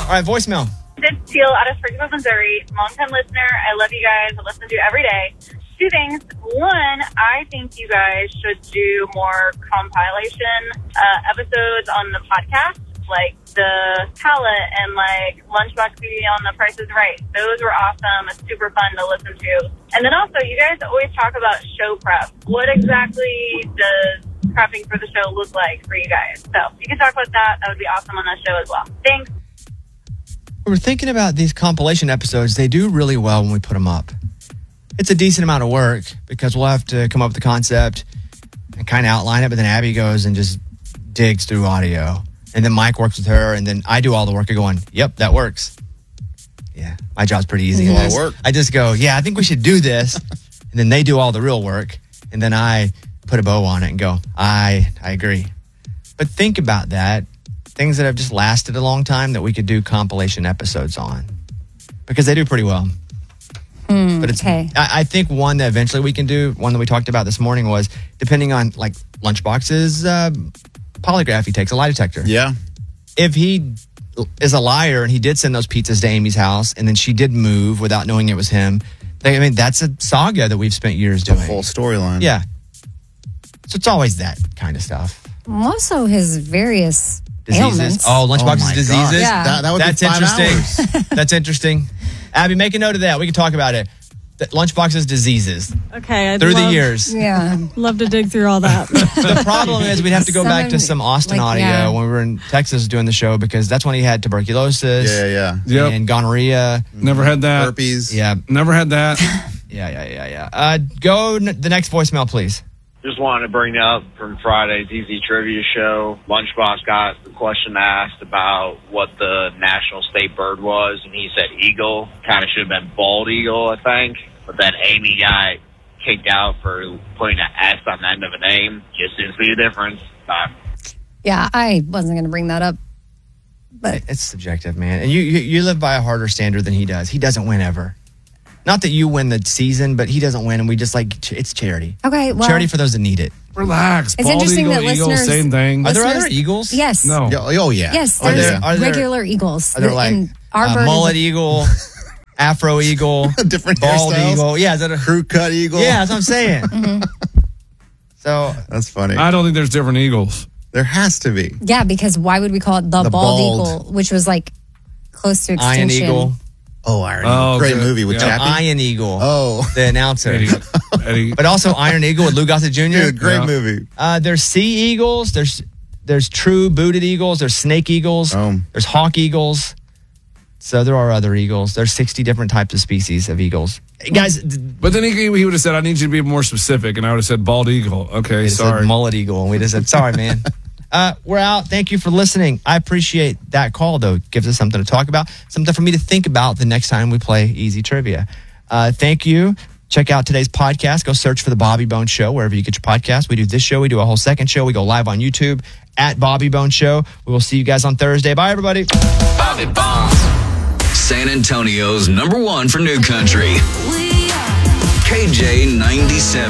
All right, voicemail. It's Teal out of Springfield, Missouri. Long-time listener. I love you guys. I listen to you every day. Two things. One, I think you guys should do more compilation episodes on the podcast, like the palette and like Lunchbox being on The Price is Right. Those were awesome. It's super fun to listen to. And then also, you guys always talk about show prep. What exactly does prepping for the show look like for you guys? So if you can talk about that, that would be awesome on that show as well. Thanks. We're thinking about these compilation episodes. They do really well when we put them up. It's a decent amount of work because we'll have to come up with the concept and kind of outline it, but then Abby goes and just digs through audio. And then Mike works with her, and then I do all the work of going, yep, that works. Yeah, my job's pretty easy. A lot of work. I just go, yeah, I think we should do this. And then they do all the real work. And then I put a bow on it and go, I agree. But think about that. Things that have just lasted a long time that we could do compilation episodes on. Because they do pretty well. But it's, okay. I think one that eventually we can do, one that we talked about this morning was, depending on like Lunchbox's polygraph he takes, a lie detector. Yeah. If he is a liar and he did send those pizzas to Amy's house and then she did move without knowing it was him, I mean, that's a saga that we've spent years doing. Whole storyline. Yeah. So it's always that kind of stuff. Also, his various Diseases. ailments. Oh, Lunchbox's my diseases? gosh. Yeah. That would That's be 5 interesting. hours. That's interesting. Abby, make a note of that. We can talk about it. Lunchbox's diseases Okay. through the years. Yeah. Love to dig through all that. The problem is we'd have to go Some back of to it, some Austin like, audio yeah. when we were in Texas doing the show because that's when he had tuberculosis Yeah. Yep. and gonorrhea. Never had that. Herpes. Yeah. Never had that. Yeah. Go the next voicemail, please. Just wanted to bring up from Friday's Easy Trivia show. Lunchbox got the question asked about what the national state bird was, and he said eagle. Kind of should have been bald eagle, I think. But then Amy got kicked out for putting an S on the end of a name. Just didn't see a difference. Yeah, I wasn't going to bring that up. But It's subjective, man. And you live by a harder standard than he does. He doesn't win ever. Not that you win the season, but he doesn't win, and we just like it's charity. okay, well, Charity for those that need it. Relax. It's Bald interesting eagle, that eagle, listeners- same thing. Are there Listeners- other eagles? yes. No. Oh, yeah. Yes, Are there's there- regular eagles. Are there like And our bird mullet is eagle, afro eagle, Different bald hairstyles. eagle? Yeah, is that a Crew cut eagle. Yeah, that's what I'm saying. So That's funny. I don't think there's different eagles. There has to be. yeah, because why would we call it the The bald bald. eagle, which was like close to extinction? Iron Eagle, Oh, Iron Oh, Eagle. Great good. movie with Yeah. Chappie. Iron Eagle. Oh. The announcer. Eddie. But also Iron Eagle with Lou Gossett Jr. Dude, great Yeah. movie. There's sea eagles. There's true booted eagles. There's snake eagles. There's hawk eagles. So there are other eagles. There's 60 different types of species of eagles. Hey, guys, But then he would have said, I need you to be more specific. And I would have said bald eagle. Okay, it's a sorry. mullet eagle. And we just said, sorry, man. We're out. Thank you for listening. I appreciate that call, though. It gives us something to talk about, something for me to think about the next time we play Easy Trivia. Thank you. Check out today's podcast. Go search for The Bobby Bones Show wherever you get your podcast. We do this show. We do a whole second show. We go live on YouTube at Bobby Bones Show. We will see you guys on Thursday. Bye, everybody. Bobby Bones. San Antonio's #1 for new country. KJ 97.